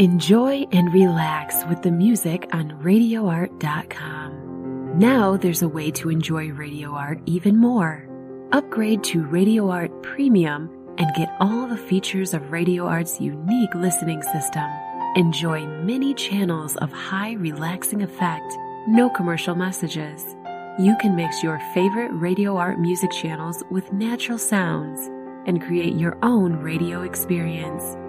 Enjoy and relax with the music on RadioArt.com. Now there's a way to enjoy Radio Art even more. Upgrade to Radio Art Premium and get all the features of Radio Art's unique listening system. Enjoy many channels of high relaxing effect, no commercial messages. You can mix your favorite Radio Art music channels with natural sounds and create your own radio experience.